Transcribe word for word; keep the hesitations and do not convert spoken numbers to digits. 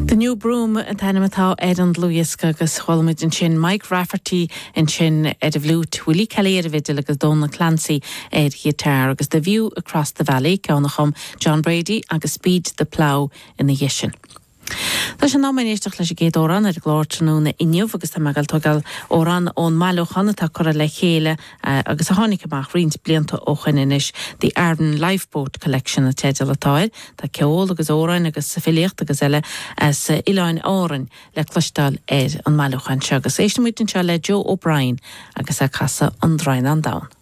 The New Broom and Tanamatau Ed Lewis agus Holmid and Chin Mike Rafferty and Chin Ed of Lute Willie Kelly Ed agus Donna Clancy Ed Guitar agus The View Across the Valley Kaunachum John Brady agus Speed the Plough in the Yishin. Tá sé námanéisteach leis géad órán ar glóirtanú na inniuh agus tá megal tugal órán ón máilochanna tá cora le chéile agus a tháinig amach rint blianta óchan inis the Arden Lifeboat Collection a teidir letáid tá ceol agus óráin agus sa filiocht agus eile as Iláin áran le clostal ar an máilochan se agus éistemútin se le Joe O'Brien agus a casa an Drain an Down.